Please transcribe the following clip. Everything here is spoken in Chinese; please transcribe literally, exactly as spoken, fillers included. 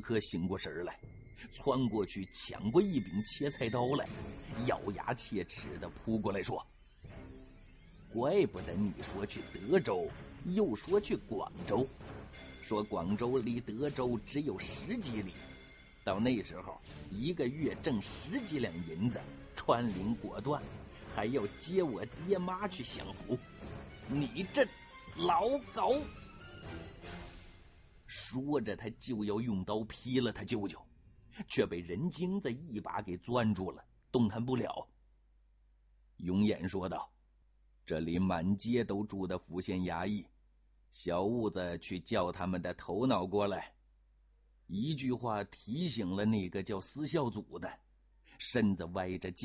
刻醒过神来，窜过去抢过一柄切菜刀来，咬牙切齿的扑过来说：怪不得你说去德州又说去广州，说广州离德州只有十几里，到那时候一个月挣十几两银子，穿林果断，还要接我爹妈去享福，你这老狗！说着他就要用刀劈了他舅舅，却被任京子一把给攥住了，动弹不了。永眼说道：这里满街都住的府县衙役，小兀子去叫他们的头脑过来。一句话提醒了那个叫司孝祖的，身子歪着